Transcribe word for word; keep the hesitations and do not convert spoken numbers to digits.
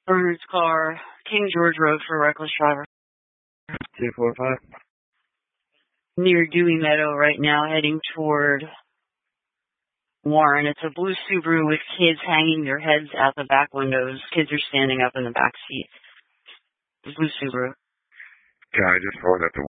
Bernard's car, King George Road for a reckless driver. two four five. Near Dewey Meadow right now, heading toward Warren. It's a blue Subaru with kids hanging their heads out the back windows. Kids are standing up in the back seat. Blue Subaru. Okay, I just forwarded that to